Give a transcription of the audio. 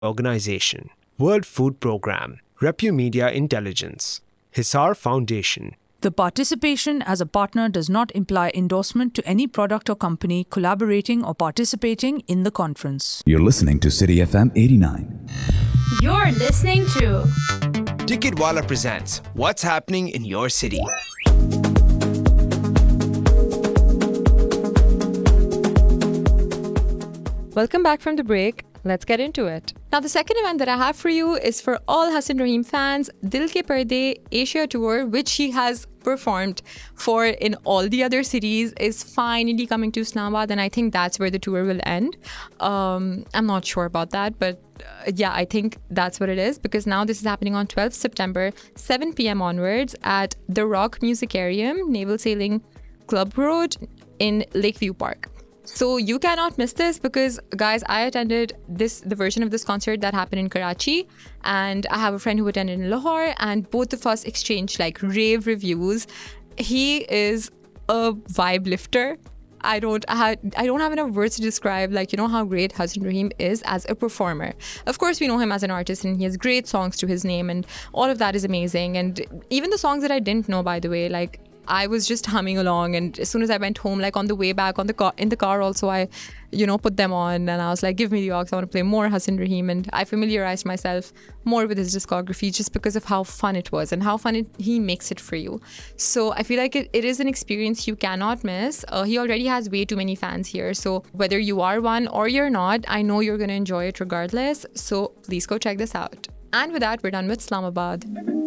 Organization, World Food Programme, Repu Media Intelligence, Hisar Foundation. The participation as a partner does not imply endorsement to any product or company collaborating or participating in the conference. You're listening to City FM 89. You're listening to Ticketwala presents What's Happening in Your City. Welcome back from the break. Let's get into it. Now, the second event that I have for you is for all Hasan Rahim fans, Dil Ke Parde Asia Tour, which he has performed for in all the other cities, is finally coming to Islamabad, and I think that's where the tour will end. I'm not sure about that, but yeah, I think that's what it is, because now this is happening on 12th September, 7 p.m. onwards at the Rock Musicarium, Naval Sailing Club Road in Lakeview Park. So you cannot miss this because, guys, I attended the version of this concert that happened in Karachi, and I have a friend who attended in Lahore, and both of us exchanged like rave reviews. He is a vibe lifter. I don't have enough words to describe, how great Hasan Rahim is as a performer. Of course, we know him as an artist, and he has great songs to his name, and all of that is amazing. And even the songs that I didn't know, by the way, I was just humming along, and as soon as I went home, on the way back in the car also, I put them on, and I was like, give me the aux, I want to play more Hasan Rahim. And I familiarized myself more with his discography just because of how fun it was and how fun he makes it for you. So I feel like it is an experience you cannot miss. He already has way too many fans here, so whether you are one or you're not, I know you're going to enjoy it regardless. So please go check this out. And with that, we're done with Islamabad.